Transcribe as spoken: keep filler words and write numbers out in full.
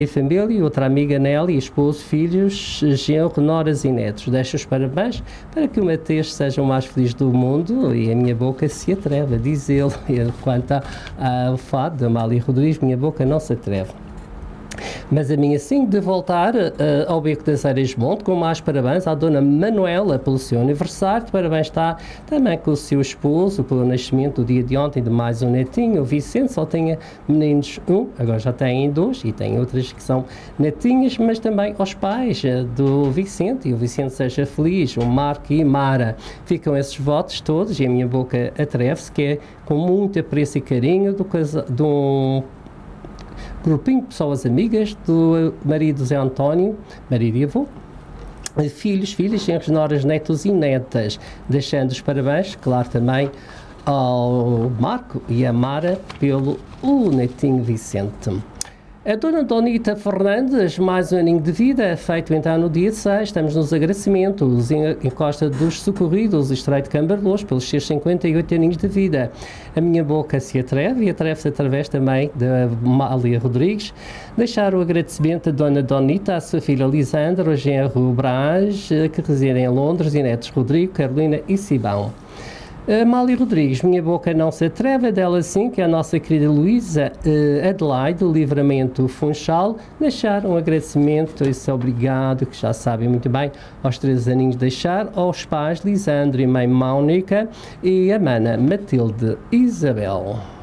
e família, outra amiga Nelly, esposo, filhos, genro, noras e netos. Deixo os parabéns para que o Mateus seja o mais feliz do mundo e a minha boca se atreve a dizê-lo. Quanto ao fado da Amália Rodrigues, minha boca não se atreve. Mas a minha sim de voltar uh, ao Beco das Eiras Monte, com mais parabéns à Dona Manuela pelo seu aniversário. De parabéns está também com o seu esposo pelo nascimento do dia de ontem de mais um netinho. O Vicente só tinha meninos um, agora já tem dois e tem outras que são netinhas, mas também aos pais uh, do Vicente, e o Vicente seja feliz, o Marco e Mara. Ficam esses votos todos e a minha boca atreve-se, que é com muito apreço e carinho do casa, de um grupinho de pessoas amigas do marido Zé António, marido e avô, filhos, filhas, genros, noras, netos e netas, deixando os parabéns, claro, também ao Marco e à Mara pelo o netinho Vicente. A Dona Donita Fernandes, mais um aninho de vida, feito então no dia seis, estamos nos agradecimentos em, em Costa dos Socorridos, Estreito de Cambarlos, pelos seus cinquenta e oito aninhos de vida. A minha boca se atreve e atreve-se através também da Amália Rodrigues, deixar o agradecimento a Dona Donita, à sua filha Lisandra, ao genro Brás, que residem em Londres, e netos Rodrigo, Carolina e Sibão. Amália Rodrigues, minha boca não se atreve, dela sim, que é a nossa querida Luísa uh, Adelaide, do Livramento Funchal, deixar um agradecimento, esse obrigado, que já sabem muito bem, aos três aninhos, deixar aos pais Lisandro e mãe Mónica e a mana Matilde Isabel.